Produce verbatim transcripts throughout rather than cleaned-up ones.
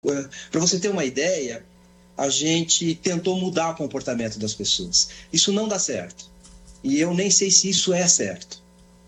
Para você ter uma ideia, a gente tentou mudar o comportamento das pessoas. Isso não dá certo. E eu nem sei se isso é certo.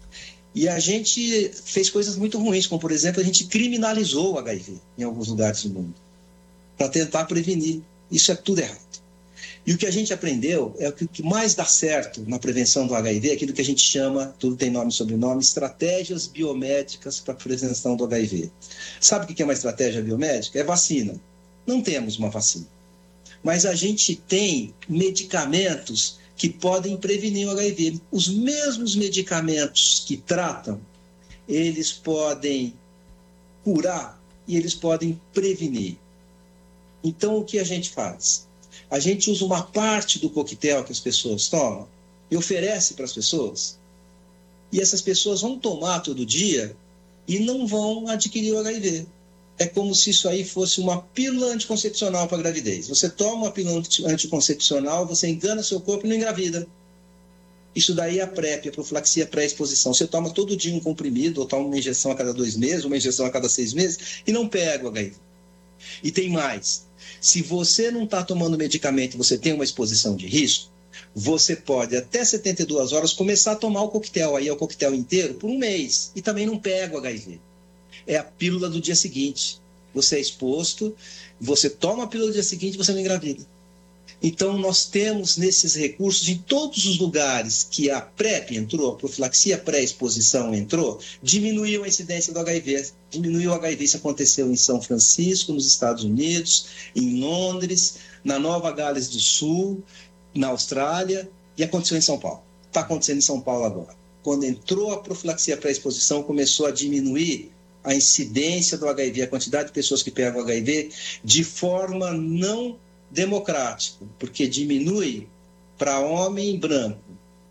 E a gente fez coisas muito ruins, como, por exemplo, a gente criminalizou o H I V em alguns lugares do mundo, para tentar prevenir. Isso é tudo errado. E o que a gente aprendeu é que o que mais dá certo na prevenção do H I V é aquilo que a gente chama, tudo tem nome e sobrenome, estratégias biomédicas para a prevenção do H I V. Sabe o que é uma estratégia biomédica? É vacina. Não temos uma vacina. Mas a gente tem medicamentos que podem prevenir o H I V. Os mesmos medicamentos que tratam, eles podem curar e eles podem prevenir. Então, o que a gente faz? A gente usa uma parte do coquetel que as pessoas tomam e oferece para as pessoas. E essas pessoas vão tomar todo dia e não vão adquirir o H I V. É como se isso aí fosse uma pílula anticoncepcional para a gravidez. Você toma uma pílula anticoncepcional, você engana seu corpo e não engravida. Isso daí é a PrEP, a profilaxia pré-exposição. Você toma todo dia um comprimido, ou toma uma injeção a cada dois meses, uma injeção a cada seis meses, e não pega o H I V. E tem mais. Se você não está tomando medicamento e você tem uma exposição de risco, você pode, até setenta e duas horas, começar a tomar o coquetel, aí é o coquetel inteiro, por um mês, e também não pega o H I V. É a pílula do dia seguinte. Você é exposto, você toma a pílula do dia seguinte e você não engravida. Então, nós temos nesses recursos, em todos os lugares que a PrEP entrou, a profilaxia pré-exposição entrou, diminuiu a incidência do H I V. Diminuiu o H I V, isso aconteceu em São Francisco, nos Estados Unidos, em Londres, na Nova Gales do Sul, na Austrália, e aconteceu em São Paulo. Está acontecendo em São Paulo agora. Quando entrou a profilaxia pré-exposição, começou a diminuir a incidência do H I V, a quantidade de pessoas que pegam o H I V, de forma não democrática, porque diminui para homem branco,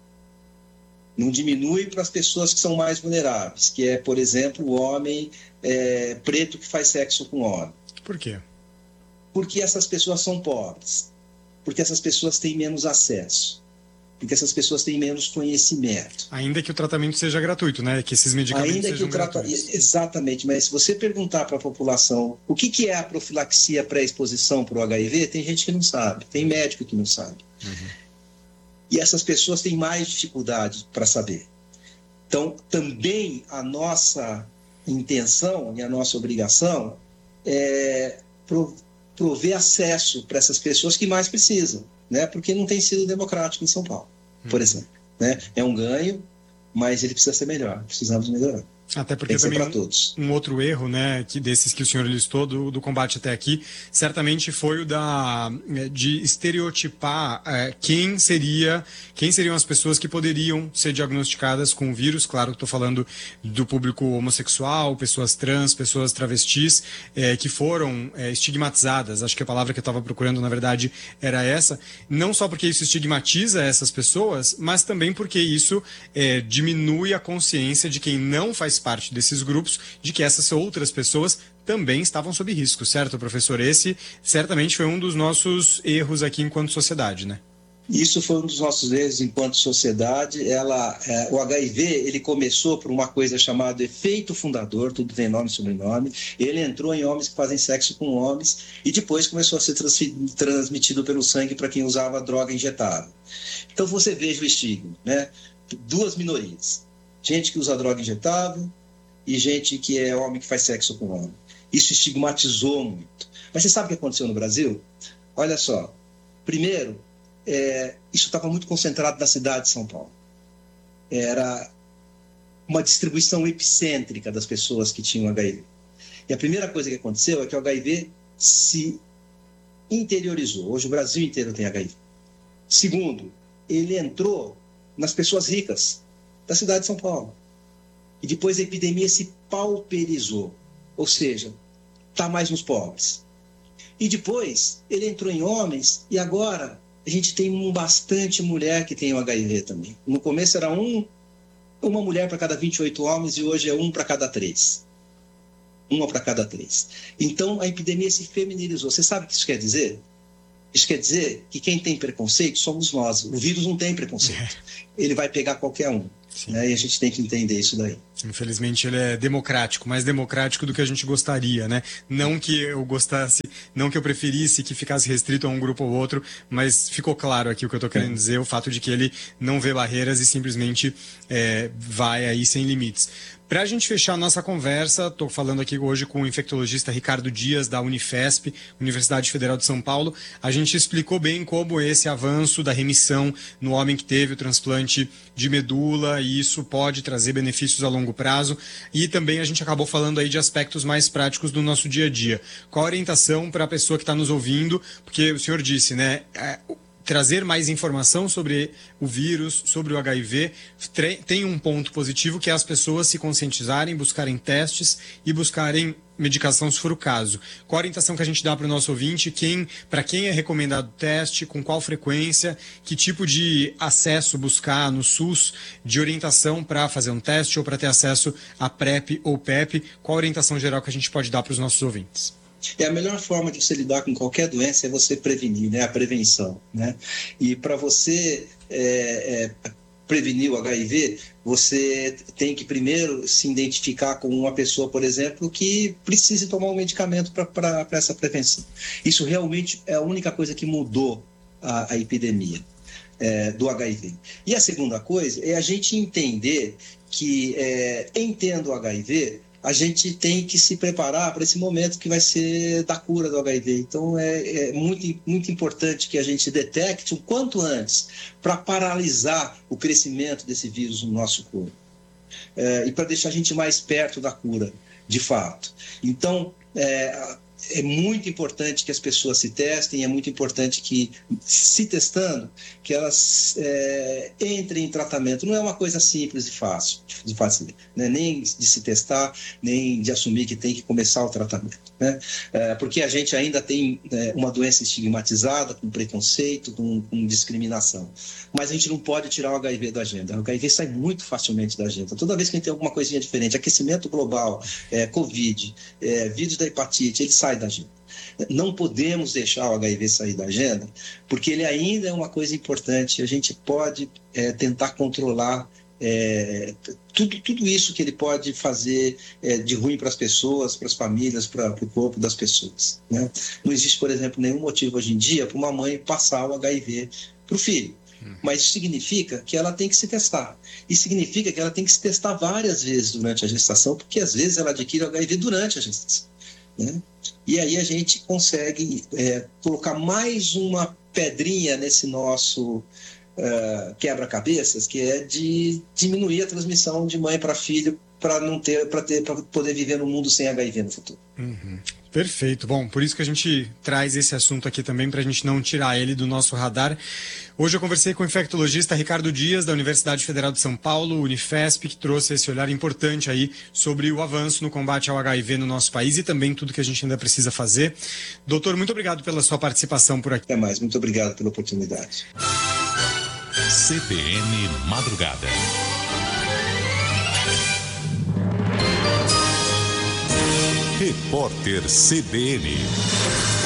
não diminui para as pessoas que são mais vulneráveis, que é, por exemplo, o homem é, preto que faz sexo com homem. Por quê? Porque essas pessoas são pobres, porque essas pessoas têm menos acesso, porque essas pessoas têm menos conhecimento. Ainda que o tratamento seja gratuito, né? Que esses medicamentos Ainda sejam que o trata... gratuitos. Exatamente, mas se você perguntar para a população o que, que é a profilaxia pré-exposição para o H I V, tem gente que não sabe, tem médico que não sabe. Uhum. E essas pessoas têm mais dificuldade para saber. Então, também a nossa intenção e a nossa obrigação é prover acesso para essas pessoas que mais precisam, né? Porque não tem sido democrático em São Paulo, por exemplo. Né? É um ganho, mas ele precisa ser melhor, precisamos melhorar. Até porque também um, um outro erro, né, que desses que o senhor listou do, do combate até aqui, certamente foi o da, de estereotipar é, quem seria, quem seriam as pessoas que poderiam ser diagnosticadas com o vírus. Claro que estou falando do público homossexual, pessoas trans, pessoas travestis, é, que foram é, estigmatizadas. Acho que a palavra que eu estava procurando, na verdade, era essa. Não só porque isso estigmatiza essas pessoas, mas também porque isso é, diminui a consciência de quem não faz parte desses grupos, de que essas outras pessoas também estavam sob risco, certo, professor? Esse certamente foi um dos nossos erros aqui enquanto sociedade, né? Isso foi um dos nossos erros enquanto sociedade. Ela, é, o H I V, ele começou por uma coisa chamada efeito fundador, tudo tem nome e sobrenome. Ele entrou em homens que fazem sexo com homens e depois começou a ser transmitido pelo sangue para quem usava droga injetável. Então você veja o estigma, né? Duas minorias. Gente que usa droga injetável e gente que é homem que faz sexo com homem. Isso estigmatizou muito. Mas você sabe o que aconteceu no Brasil? Olha só. Primeiro, é, isso estava muito concentrado na cidade de São Paulo. Era uma distribuição epicêntrica das pessoas que tinham H I V. E a primeira coisa que aconteceu é que o H I V se interiorizou. Hoje o Brasil inteiro tem H I V. Segundo, ele entrou nas pessoas ricas da cidade de São Paulo. E depois a epidemia se pauperizou, ou seja, está mais nos pobres. E depois ele entrou em homens e agora a gente tem um bastante mulher que tem o H I V também. No começo era um, uma mulher para cada vinte e oito homens e hoje é um para cada três. Uma para cada três. Então a epidemia se feminilizou. Você sabe o que isso quer dizer? Isso quer dizer que quem tem preconceito somos nós. O vírus não tem preconceito. Ele vai pegar qualquer um. Né? E a gente tem que entender isso daí. Infelizmente ele é democrático, mais democrático do que a gente gostaria, né? Não que eu gostasse, não que eu preferisse que ficasse restrito a um grupo ou outro, mas ficou claro aqui o que eu estou querendo dizer, o fato de que ele não vê barreiras e simplesmente é, vai aí sem limites. Para a gente fechar a nossa conversa, estou falando aqui hoje com o infectologista Ricardo Dias, da Unifesp, Universidade Federal de São Paulo. A gente explicou bem como esse avanço da remissão no homem que teve o transplante de medula, e isso pode trazer benefícios a longo prazo. E também a gente acabou falando aí de aspectos mais práticos do nosso dia a dia. Qual a orientação para a pessoa que está nos ouvindo? Porque o senhor disse, né? É, trazer mais informação sobre o vírus, sobre o H I V, tem um ponto positivo, que é as pessoas se conscientizarem, buscarem testes e buscarem medicação se for o caso. Qual a orientação que a gente dá para o nosso ouvinte? Quem, para quem é recomendado teste, com qual frequência, que tipo de acesso buscar no SUS de orientação para fazer um teste ou para ter acesso a PrEP ou PEP? Qual a orientação geral que a gente pode dar para os nossos ouvintes? É a melhor forma de você lidar com qualquer doença é você prevenir, né? A prevenção, né? E para você é, é, prevenir o H I V, você tem que primeiro se identificar com uma pessoa, por exemplo, que precise tomar um medicamento para essa prevenção. Isso realmente é a única coisa que mudou a, a epidemia é, do H I V. E a segunda coisa é a gente entender que, é, em tendo o H I V, a gente tem que se preparar para esse momento que vai ser da cura do H I V. Então, é, é muito, muito importante que a gente detecte o quanto antes para paralisar o crescimento desse vírus no nosso corpo. É, e para deixar a gente mais perto da cura, de fato. Então, é, é muito importante que as pessoas se testem, é muito importante que, se testando, que elas é, entrem em tratamento. Não é uma coisa simples e fácil, de fácil, né? Nem de se testar, nem de assumir que tem que começar o tratamento, né? É, porque a gente ainda tem é, uma doença estigmatizada, com preconceito, com, com discriminação. Mas a gente não pode tirar o H I V da agenda. O H I V sai muito facilmente da agenda. Toda vez que a gente tem alguma coisinha diferente, aquecimento global, é, Covid, é, vírus da hepatite, ele sai da agenda. Não podemos deixar o H I V sair da agenda, porque ele ainda é uma coisa importante. A gente pode é, tentar controlar é, tudo, tudo isso que ele pode fazer é, de ruim para as pessoas, para as famílias, para o corpo das pessoas, né? Não existe, por exemplo, nenhum motivo hoje em dia para uma mãe passar o H I V para o filho. Mas isso significa que ela tem que se testar. E significa que ela tem que se testar várias vezes durante a gestação, porque às vezes ela adquire o H I V durante a gestação, né? E aí a gente consegue é, colocar mais uma pedrinha nesse nosso uh, quebra-cabeças, que é de diminuir a transmissão de mãe para filho, para não ter, para ter, para poder viver num mundo sem H I V no futuro. Uhum. Perfeito. Bom, por isso que a gente traz esse assunto aqui também, para a gente não tirar ele do nosso radar. Hoje eu conversei com o infectologista Ricardo Dias, da Universidade Federal de São Paulo, Unifesp, que trouxe esse olhar importante aí sobre o avanço no combate ao H I V no nosso país e também tudo que a gente ainda precisa fazer. Doutor, muito obrigado pela sua participação por aqui. Até mais, muito obrigado pela oportunidade. C B N Madrugada. Repórter C B N.